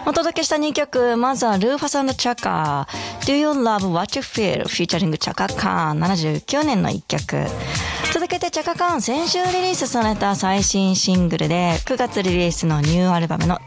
お届けした2曲、まずはルーファス&チャカ Do You Love What You Feel フィーチャリングチャカカーン79年の1曲。続けてチャカカーン先週リリースされた最新シングルで9月リリースのニューアルバムの